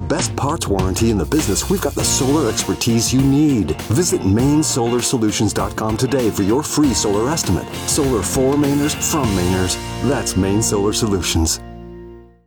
best parts warranty in the business, we've got the solar expertise you need. Visit MainSolarSolutions.com today for your free solar estimate. Solar for Mainers, from Mainers. That's Maine Solar Solutions.